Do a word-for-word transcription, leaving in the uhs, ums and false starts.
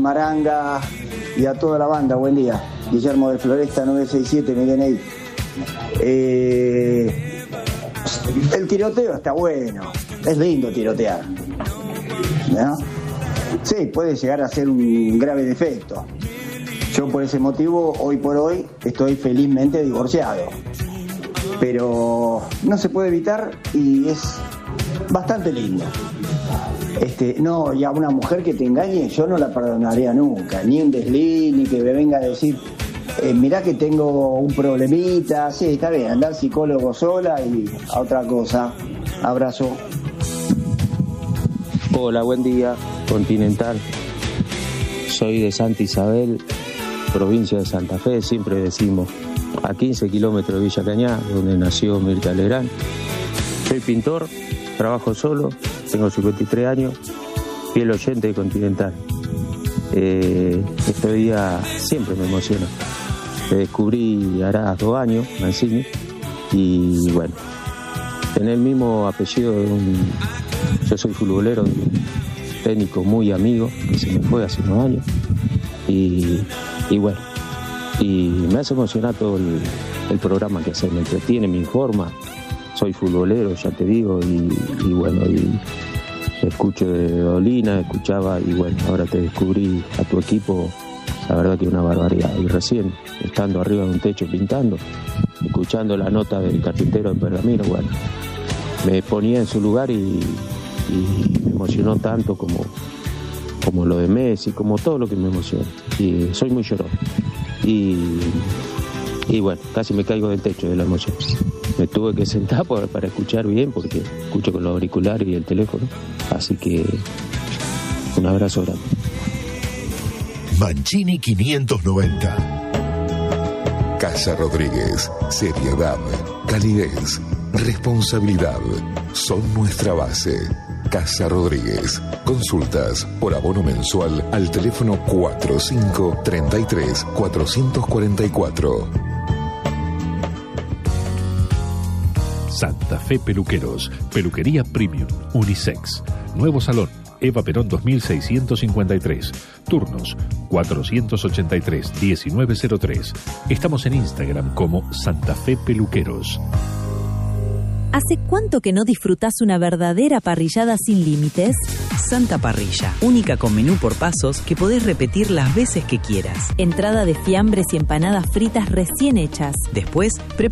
Maranga y a toda la banda, buen día. Guillermo de Floresta nueve seis siete, me viene ahí. Eh, el tiroteo está bueno, es lindo tirotear, ¿no? Sí, puede llegar a ser un grave defecto. Yo por ese motivo, hoy por hoy, estoy felizmente divorciado. Pero no se puede evitar y es bastante lindo. Este, no, y a una mujer que te engañe, yo no la perdonaría nunca. Ni un desliz, ni que me venga a decir, eh, mirá que tengo un problemita. Sí, está bien, andar psicólogo sola y a otra cosa. Abrazo. Hola, buen día, Continental. Soy de Santa Isabel, provincia de Santa Fe, siempre decimos, a quince kilómetros de Villa Cañá, donde nació Mirta Legrand. Soy pintor, trabajo solo, tengo cincuenta y tres años, fiel oyente de Continental. Eh, este día siempre me emociona. Te descubrí hará dos años, Mancini, y bueno, tener el mismo apellido de un... Yo soy futbolero, un técnico muy amigo, que se me fue hace unos años, y, y bueno, y me hace emocionar todo el, el programa que hace, me entretiene, me informa. Soy futbolero, ya te digo, y, y bueno, y escucho de Dolina, escuchaba, y bueno, ahora te descubrí a tu equipo, la verdad que es una barbaridad. Y recién, estando arriba de un techo pintando, escuchando la nota del carpintero de Pergamino, bueno, me ponía en su lugar y, y me emocionó tanto como, como lo de Messi, como todo lo que me emociona. Y soy muy llorón. Y, y bueno, casi me caigo del techo de la emoción. Me tuve que sentar para, para escuchar bien, porque escucho con los auriculares y el teléfono. Así que un abrazo grande. Mancini quinientos noventa. Casa Rodríguez. Seriedad, calidez, responsabilidad son nuestra base. Casa Rodríguez. Consultas por abono mensual al teléfono cuatro cinco tres tres cuatro cuatro cuatro. Santa Fe Peluqueros, peluquería premium, unisex. Nuevo salón, Eva Perón dos mil seiscientos cincuenta y tres. Turnos, cuatrocientos ochenta y tres, diecinueve cero tres. Estamos en Instagram como Santa Fe Peluqueros. ¿Hace cuánto que no disfrutás una verdadera parrillada sin límites? Santa Parrilla, única con menú por pasos que podés repetir las veces que quieras. Entrada de fiambres y empanadas fritas recién hechas. Después,